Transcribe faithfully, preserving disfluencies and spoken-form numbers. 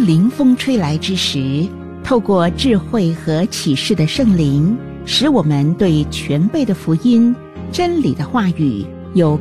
临风吹来之时，透过智慧和启示的圣灵，使我们对全备的福音、真理的话语有